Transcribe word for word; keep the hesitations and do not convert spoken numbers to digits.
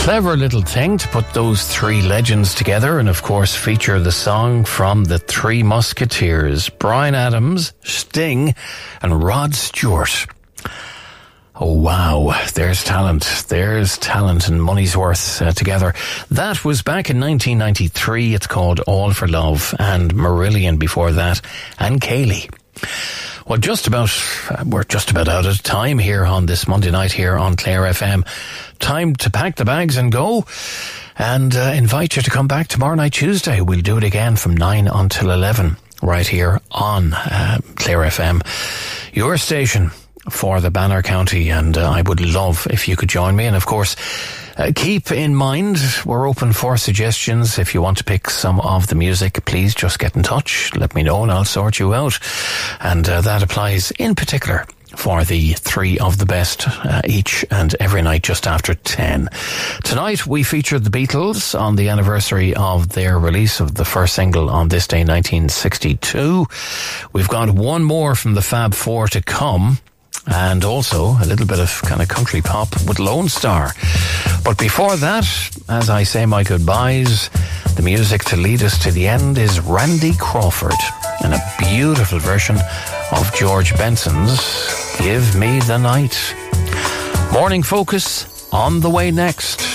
clever little thing to put those three legends together and, of course, feature the song from the Three Musketeers, Bryan Adams, Sting, and Rod Stewart. Oh, wow. There's talent. There's talent and money's worth uh, together. That was back in nineteen ninety-three. It's called All for Love, and Marillion before that, and Kayleigh. Well, just about, uh, we're just about out of time here on this Monday night here on Clare F M. Time to pack the bags and go, and uh, invite you to come back tomorrow night, Tuesday. We'll do it again from nine until eleven, right here on uh, Clare F M, your station for the Banner County, and uh, I would love if you could join me. And of course, uh, keep in mind, we're open for suggestions. If you want to pick some of the music, please just get in touch, let me know, and I'll sort you out. And uh, that applies in particular for the three of the best uh, each and every night just after ten. Tonight we featured the Beatles on the anniversary of their release of the first single on this day, nineteen sixty-two. We've got one more from the Fab Four to come, and also a little bit of kind of country pop with Lone Star. But before that, as I say my goodbyes, the music to lead us to the end is Randy Crawford and a beautiful version of George Benson's Give Me the Night. Morning Focus on the way next.